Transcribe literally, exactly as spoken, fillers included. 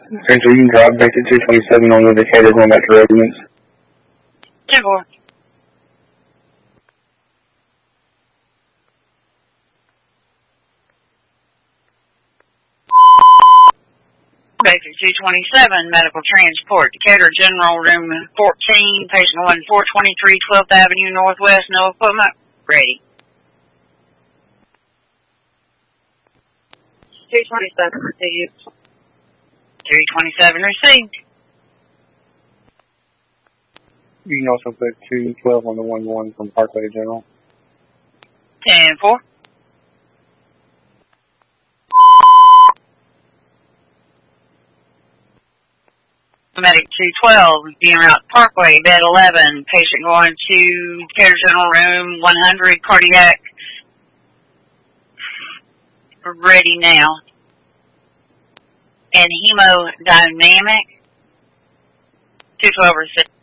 Central, you can drive back to two twenty-seven on the Decatur going back to residence. ten four. Basic two twenty-seven, medical transport, Decatur General Room fourteen, patient one, four twenty-three twelfth Avenue Northwest, no equipment, ready. two twenty-seven received. two twenty-seven received. You can also put two twelve on the one one from Parkway General. ten four. Medic two twelve, being route Parkway, bed eleven, patient going to Decatur General Room one hundred, cardiac, ready now. And hemodynamic, two twelve received.